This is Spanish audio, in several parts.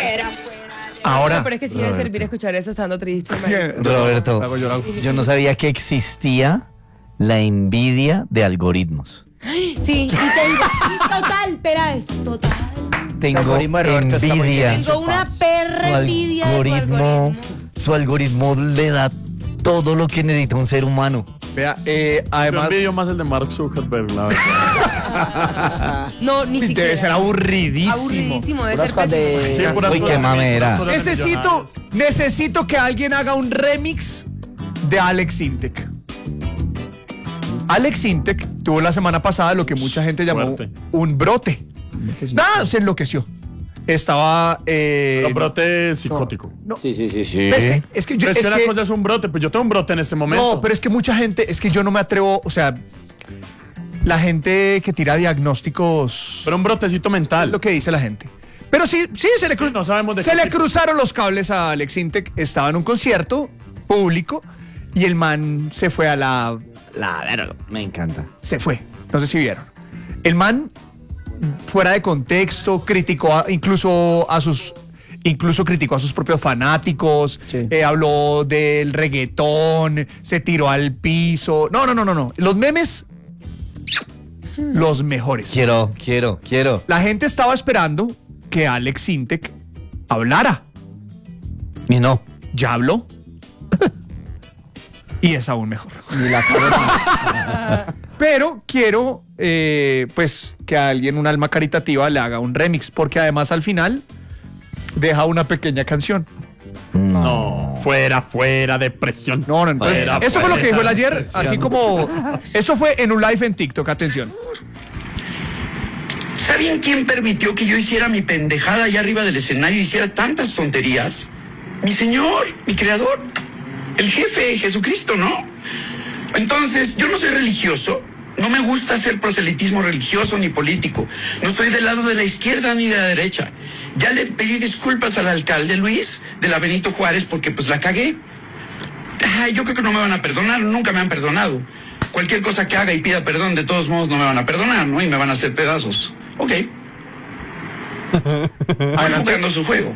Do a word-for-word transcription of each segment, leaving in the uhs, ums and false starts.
fuera, fuera. Ahora. No, pero es que sí debe servir escuchar eso estando triste. marico. Roberto, Hago yo, hago. yo no sabía que existía la envidia de algoritmos. Sí, y tengo. Total, espera, es total. Tengo algoritmo de Roberto está muy envidia. bien. Tengo una perra envidia de tu algoritmo, algoritmo. su algoritmo le da todo lo que necesita un ser humano. Vea, eh, Yo además. envidio más el de Mark Zuckerberg, la verdad. No, ni siquiera. Debe ser aburridísimo. Aburridísimo, debe Puras ser cosas pésimo. de- Sí, puras Uy, cosas qué de- mamera. puras cosas de Necesito, millonarios. necesito que alguien haga un remix de Alex Intec. Alex Intec tuvo la semana pasada lo que mucha gente llamó Fuerte. un brote. Nada, se enloqueció. Estaba. Eh, Pero brote psicótico. Sí, sí, sí, sí. es que, es que yo. Pero es, es que una que- cosa es un brote, pues yo tengo un brote en este momento. no, pero es que mucha gente. Es que yo no me atrevo. O sea, la gente que tira diagnósticos. Pero un brotecito Es mental. lo que dice la gente. Pero sí, sí, se le, cru- no sabemos de se qué le tipo. cruzaron los cables a Alex Intec. Estaba en un concierto público y el man se fue a la. La verga. Me encanta. Se fue. No sé si vieron. El man, fuera de contexto, criticó a- incluso a sus. Incluso criticó a sus propios fanáticos, Sí. eh, habló del reggaetón, se tiró al piso. No, no, no, no, no. Los memes, los mejores. Quiero, quiero, quiero. La gente estaba esperando que Alex Intec hablara. Y no. Ya habló. Y es aún mejor. Ni la cabeza. Pero quiero, eh, pues, que alguien, un alma caritativa, le haga un remix, porque además al final deja una pequeña canción. No, fuera, fuera, depresión. No, no, entonces, Fuera, eso fue lo que dijo él fuera, ayer, depresión. así como, eso fue en un live en TikTok, atención. ¿Saben quién permitió que yo hiciera mi pendejada allá arriba del escenario y hiciera tantas tonterías? Mi Señor, mi Creador, el jefe, Jesucristo, ¿no? Entonces, yo no soy religioso, no me gusta hacer proselitismo religioso ni político, no estoy del lado de la izquierda ni de la derecha. Ya le pedí disculpas al alcalde Luis de la Benito Juárez porque pues la cagué. Ay, yo creo que no me van a perdonar, nunca me han perdonado. Cualquier cosa que haga y pida perdón, de todos modos no me van a perdonar, ¿no? Y me van a hacer pedazos. Ok. Estoy jugando su juego.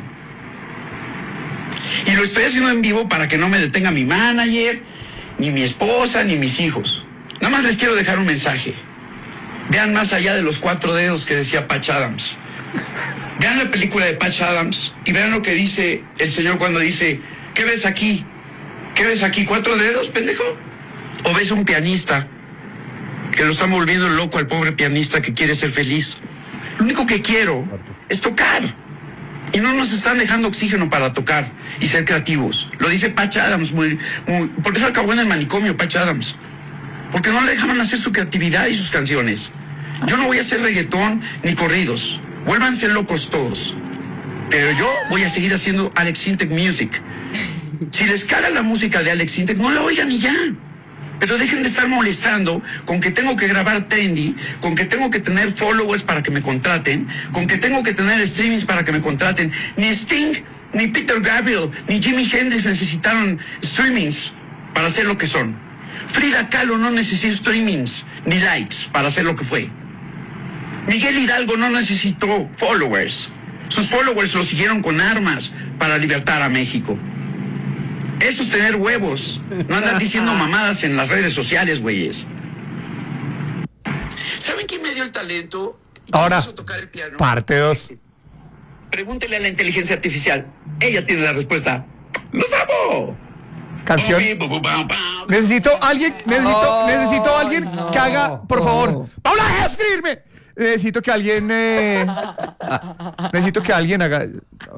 Y lo estoy haciendo en vivo para que no me detenga mi manager, ni mi esposa, ni mis hijos. Nada más les quiero dejar un mensaje. Vean más allá de los cuatro dedos que decía Patch Adams. Vean la película de Patch Adams y vean lo que dice el señor cuando dice, ¿qué ves aquí? ¿Qué ves aquí? ¿Cuatro dedos, pendejo? ¿O ves un pianista que lo está volviendo loco al pobre pianista que quiere ser feliz? Lo único que quiero es tocar. Y no nos están dejando oxígeno para tocar y ser creativos. Lo dice Patch Adams, muy, muy, por eso acabó en el manicomio Patch Adams. Porque no le dejaban hacer su creatividad y sus canciones. Yo no voy a hacer reggaetón ni corridos. Vuélvanse locos todos. Pero yo voy a seguir haciendo Alex Intec Music. Si les caga la música de Alex Intec, no la oigan y ya. Pero dejen de estar molestando con que tengo que grabar trendy, con que tengo que tener followers para que me contraten, con que tengo que tener streamings para que me contraten. Ni Sting, ni Peter Gabriel, ni Jimi Hendrix necesitaron streamings para ser lo que son. Frida Kahlo no necesitó streamings ni likes para ser lo que fue. Miguel Hidalgo no necesitó followers. Sus followers lo siguieron con armas para libertar a México. Eso es tener huevos. No andan diciendo mamadas en las redes sociales, güeyes. ¿Saben quién me dio el talento? ¿Y quién Ahora, me hizo tocar el piano? parte dos. Pregúntele a la inteligencia artificial. Ella tiene la respuesta. ¡Los amo! Canción. Necesito alguien, necesito, necesito alguien que haga, por favor. ¡Paula, deja de escribirme! Necesito que alguien, eh, necesito que alguien haga.